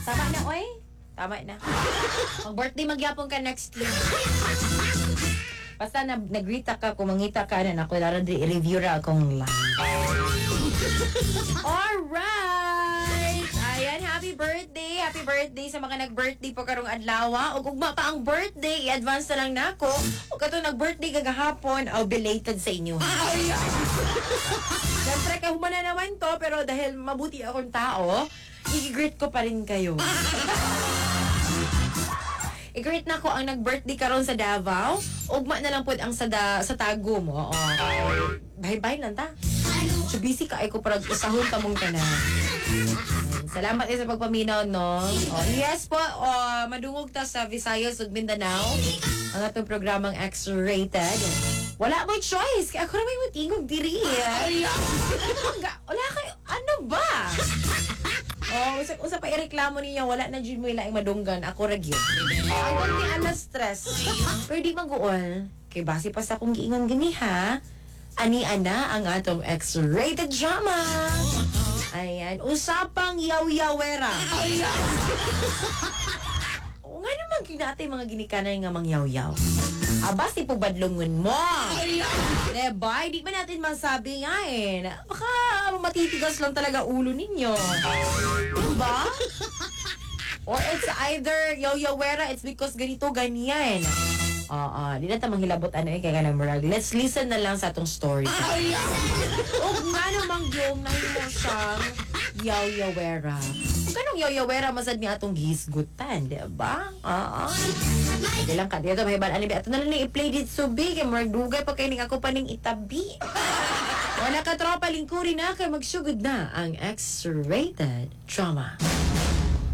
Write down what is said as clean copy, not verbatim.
Tama na, oy. Tama na. Mag-birthday magyapon ka next year. Basta nagrita ka, kung mangita ka na ako, laro i-review ra akong live. Alright! Ayan, happy birthday! Happy birthday sa mga nag-birthday po karong adlaw. O ugma pa ang birthday, i-advance na lang nako. O kato nag-birthday kagahapon, belated sa inyo. Siyempre, kahumana naman to, pero dahil mabuti akong tao, i-greet ko pa rin kayo. I-greet na ko ang nag-birthday karon sa Davao. Ugma na lang po ang sa Tagum. Oo. Bye-bye lang ta. So busy ka ay ko para usahon ta mong tanan. Salamat sa pagpaminaw, no? Yes po, madungog ta sa Visayas ug Mindanao. Ang atong programang X-Rated. Wala mo choice. Kaya ako na may matingog diri. Wala kayo. Ano ba? Usa pa ireklamo niya, wala na dyan mo ilaing madunggan. Ako ragyo. Ang ni alas stress. Pero di mag-uol. Kay base pa sa akong giingon gani ha. Ani-ana ang atong X-Rated drama. Ayan. Usapang yaw-yawera. O nga naman kinatay mga ginikanay nga mangyaw-yaw. Aba, si pabadlungon mo. Diba? Di ba natin masabi nga eh. Baka matitigas lang talaga ulo ninyo. Diba? Or it's either yaw-yawera, it's because ganito, ganyan. Di na tamang hilabot kaya ka ng moral. Let's listen na lang sa atong story. O nga namang yung nahimo siyang yaw-yawera. Kanong yaw-yawera masad ni atong gisgutan, diba? Hindi lang ka. Dito may balaan. Ito na lang i-play dito so big. Magdugay pa kayo ako pa ning itabi. Wala ka tropa lingkuri na kay magsugod na ang X-Rated Drama.